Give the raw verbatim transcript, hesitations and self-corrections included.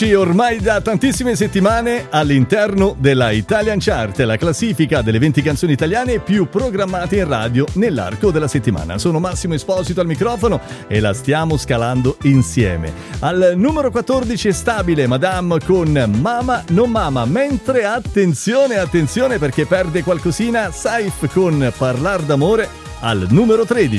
Ormai da tantissime settimane all'interno della Italian Chart, la classifica delle venti canzoni italiane più programmate in radio nell'arco della settimana. Sono Massimo Esposito al microfono e la stiamo scalando insieme. Al numero quattordici è stabile Madame con Mama non Mama, mentre attenzione, attenzione perché perde qualcosina Saif con Parlar d'amore al numero tredici.